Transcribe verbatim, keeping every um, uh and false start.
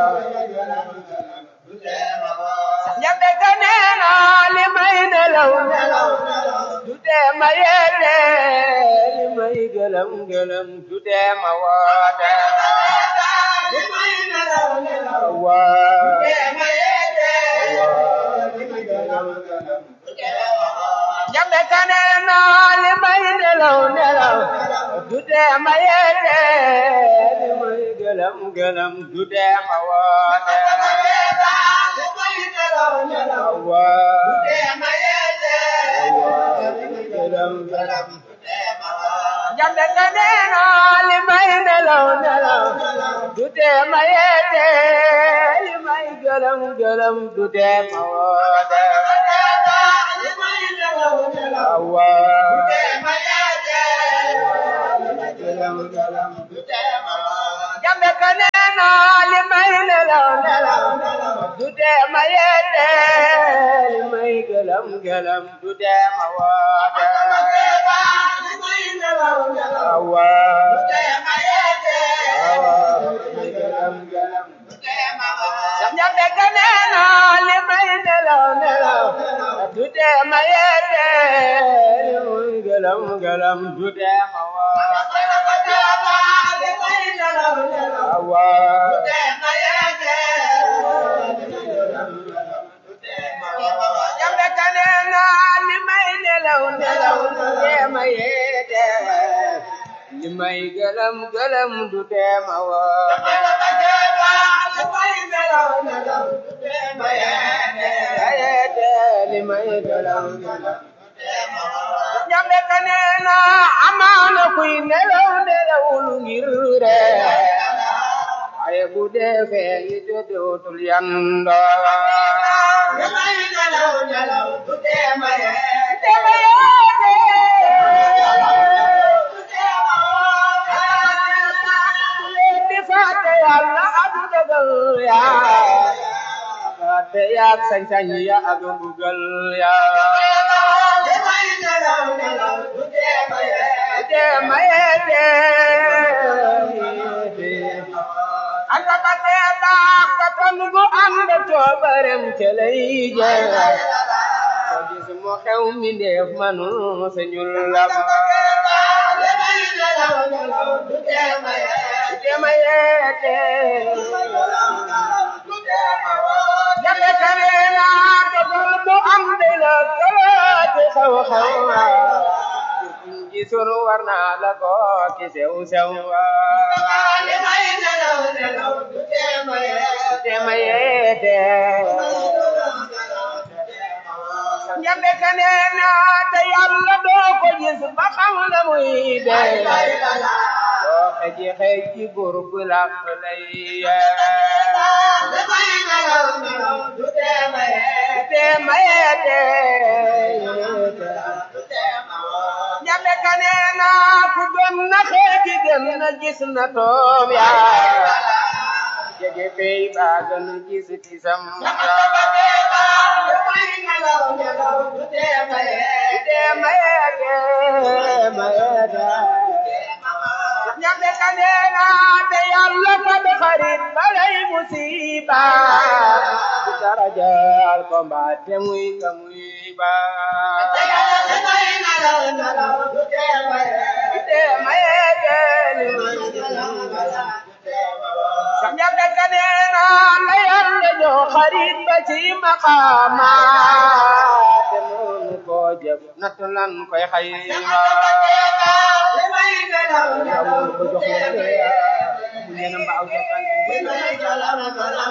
ñebe ka neena li may nelaw du tee ma yeete li may gëlëm gëlëm du tee ma woote li may nelaw nelaw du tee ma yeete li may gëlëm gëlëm du tee ma woote ñebe ka neena li may nelaw nelaw du tee ma yeete li may gëlëm gëlëm du tee ma woote Jambe ka neena li may nelaw nelaw du tee ma yeete li may gëlëm gëlëm du tee ma woote li may nelaw nelaw du tee ma yeete li may gëlëm gëlëm du tee ma woote Jambe ka neena li may nelaw nelaw du tee ma yeete li may gëlëm gëlëm du tee ma woote li may nelaw nelaw du tee ma yeete li may gëlëm gëlëm du tee ma woote Jambe ka neena li may nelaw nelaw du tee ma yeete li may gëlëm gëlëm du tee ma woote li may nelaw nelaw du tee ma yeete Jambe ka neena li may nelaw nelaw du tee ma yeete li may gëlëm gëlëm du tee ma woote li may nelaw nelaw du tee ma yeete li may gëlëm gëlëm du tee ma woote Jambe ka neena amaana kuy nelaw nelaw lu ngir ree ay bu dee feeñi te dootul yandoo li may nelaw nelaw du tee ma yeete du tee ma woote leen di fàtte Yàlla ak dogal yaa fàtte yaa sañ-sañ ya ak mbugal yaa li may nelaw nelaw du tee ma yeete du tee ma yeete aka ba tee baax ka tan gu ànd coobarem ca lay jël ko gis mu xew mi ndeef manu sañul la ma li may nelaw nelaw du tee ma yeete du tee ma yeete du tee ma woote Jambe ka neena dogal mu am de la kalaate xew xew gisul war naa la ko ki sew sew li may nelaw nelaw du tee ma yeete du tee ma yeete Jambe ka neena te Yàlla doo ko gis ba xam la muy dee doo xeji xeji buur bu làq lay li may nelaw nelaw du tee ma yeete du tee ma yeete Jambe ka neena ku gën na xeeti gën na gis na toom yaa jege pey ba gën gis tisam yaa li may nelaw nelaw du tee ma yeete du tee ma yeete ma yeete Jambe ka neena te Yàlla fab xarit balay musiba du darajal ko mbaate muy ka muy ba li may nelaw nelaw du tee ma yeete du tee ma yeete li may nelaw nelaw du tee ma woote Jambe ka neena la Yàlla jox xarit ba ci maqaama te noonu ko jëf nattu lan koy xayma li may nelaw nelaw du tee ma yeete